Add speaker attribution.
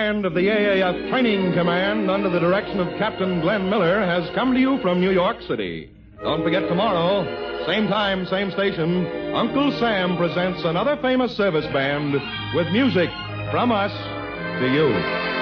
Speaker 1: band of the AAF Training Command under the direction of Captain Glenn Miller has come to you from New York City. Don't forget tomorrow, same time, same station, Uncle Sam presents another famous service band with music from us to you.